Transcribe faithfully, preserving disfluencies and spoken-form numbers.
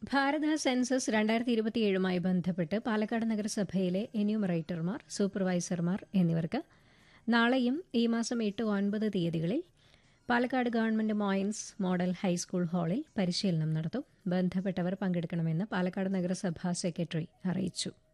ഭാരത census രണ്ടായിരത്തി ഇരുപത്തിയേഴുമായി ബന്ധപ്പെട്ട് പാലക്കാട് നഗരസഭയിലെ എന്യൂമറേറ്റർമാർ, സൂപ്പർവൈസർമാർ എന്നിവർക്ക് നാളെയും ഈ മാസം എട്ട് ഒൻപത് തീയതികളിൽ പാലക്കാട് ഗവൺമെന്റ് മോയിൻസ് മോഡൽ ഹൈസ്കൂൾ ഹാളിൽ പരിശീലനം നടത്തും. ബന്ധപ്പെട്ടവർ പങ്കെടുക്കണമെന്ന് പാലക്കാട് നഗരസഭാ സെക്രട്ടറി അറിയിച്ചു.